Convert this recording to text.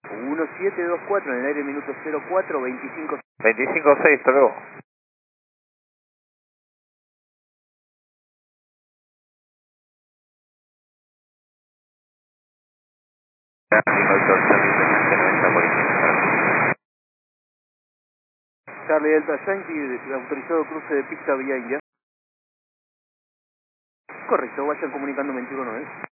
1724 en el aire, minuto 04, 25. 25-6, hasta luego. Charlie Delta Yankee, autorizado cruce de pista vía India. Correcto, vayan comunicando 21-9.